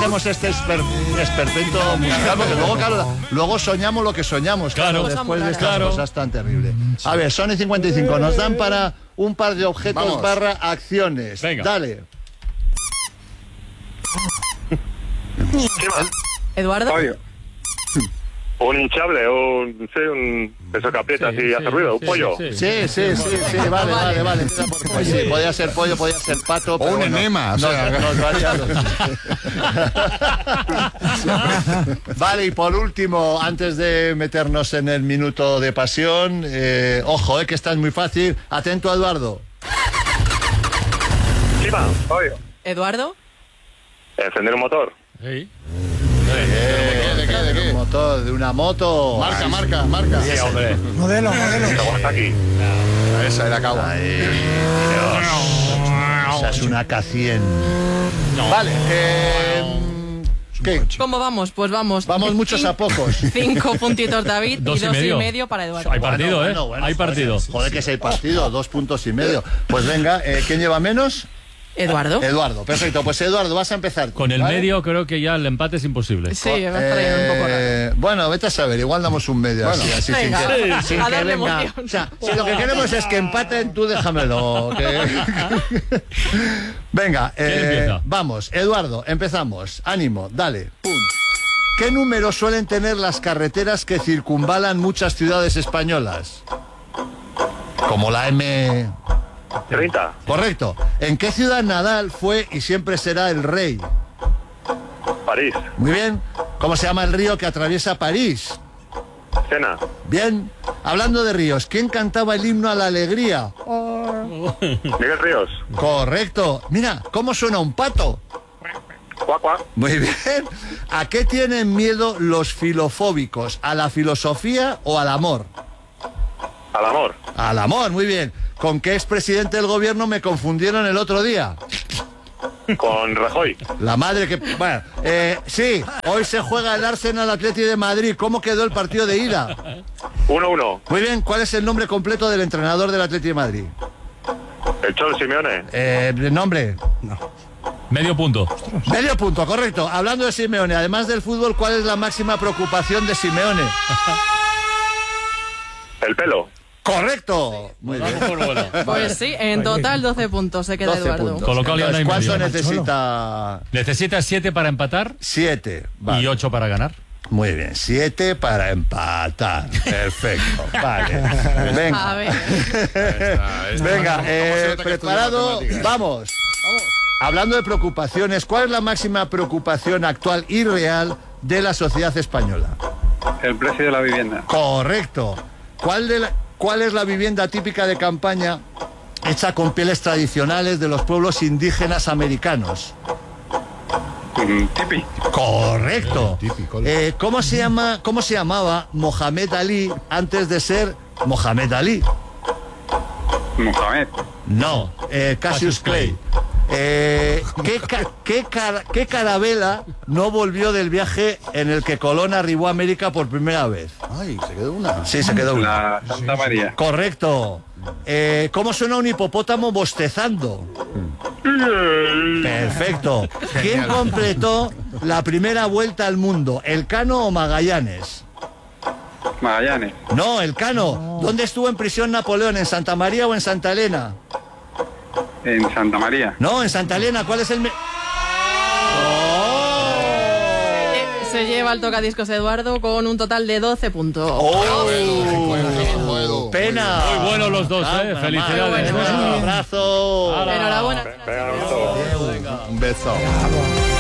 hacemos este esperpento musical, porque luego, claro, luego soñamos lo que soñamos, claro, después de estas cosas tan terribles. A ver, Sony 55, nos dan para un par de objetos barra acciones. Venga. Dale. Eduardo. Un hinchable, un peso que aprieta y hace ruido, un pollo. Sí, vale. Pues sí, podía ser pollo, podía ser pato. O un enema, o sea, nos varía Vale, y por último, antes de meternos en el minuto de pasión, ojo, que esta es muy fácil. Atento, Eduardo. Pollo. Eduardo. Encender un motor. Sí. ¿De qué? Un motor, de una moto. Marca. Sí, hombre. Modelo. Aquí. Esa era Kawa. Esa es una K100. Vale, ¿qué? ¿Cómo vamos? Pues vamos. Vamos muchos a pocos. 5 puntitos David y 2,5 para Eduardo. Hay partido, hay partido. Joder, que si hay partido, 2,5 puntos. Pues venga, ¿quién lleva menos? Eduardo, perfecto. Pues Eduardo, vas a empezar. Con el medio creo que ya el empate es imposible. Sí, me vas trayendo un poco raro. Bueno, vete a saber, igual damos un medio así venga, sin que venga. emoción. O sea, si lo que queremos es que empaten, tú déjamelo. Venga, vamos, Eduardo, empezamos. Ánimo, dale. Pum. ¿Qué número suelen tener las carreteras que circunvalan muchas ciudades españolas? Como la M... 30. Correcto. ¿En qué ciudad Nadal fue y siempre será el rey? París. Muy bien. ¿Cómo se llama el río que atraviesa París? Sena. Bien. Hablando de ríos, ¿quién cantaba el himno a la alegría? Miguel Ríos. Correcto. Mira, ¿cómo suena un pato? Cuac. Muy bien. ¿A qué tienen miedo los filofóbicos? ¿A la filosofía o al amor? Al amor. Al amor, muy bien. ¿Con qué expresidente del gobierno me confundieron el otro día? Con Rajoy. La madre que... Bueno, sí, hoy se juega el Arsenal Athletic de Madrid. ¿Cómo quedó el partido de ida? 1-1. Muy bien, ¿cuál es el nombre completo del entrenador del Athletic de Madrid? El Cholo Simeone. ¿Nombre? No. Medio punto. Medio punto, correcto. Hablando de Simeone, además del fútbol, ¿cuál es la máxima preocupación de Simeone? El pelo. Correcto. Muy bien. Pues sí, en total 12 puntos se queda 12 Eduardo. puntos. Con lo cual ya no hay ¿Cuánto medio. necesita? Necesita 7 para empatar 7. Vale. y 8 para ganar. Muy bien, 7 para empatar. Perfecto. Vale. Venga. A ver. Venga, ¿Cómo se nota que preparado. estudia matemáticas? Vamos. Hablando de preocupaciones, ¿cuál es la máxima preocupación actual y real de la sociedad española? El precio de la vivienda. Correcto. ¿Cuál es la vivienda típica de campaña hecha con pieles tradicionales de los pueblos indígenas americanos? Tipi. Correcto. Típico. ¿Cómo se llamaba Mohamed Ali antes de ser Mohamed Ali? Mohamed. No, Cassius Clay. ¿Qué carabela no volvió del viaje en el que Colón arribó a América por primera vez? Ay, se quedó una. Sí, se quedó una. La Santa María. Correcto. ¿Cómo suena un hipopótamo bostezando? Perfecto. ¿Quién completó la primera vuelta al mundo? ¿Elcano o Magallanes? Magallanes. No, Elcano. ¿Dónde estuvo en prisión Napoleón? ¿En Santa María o en Santa Elena? En Santa María. No, en Santa Elena. ¿Cuál es el...? Se lleva el tocadiscos Eduardo con un total de 12 puntos. Pena. Muy buenos los dos, felicidades. Bueno. Un abrazo. Enhorabuena. Venga, Un beso.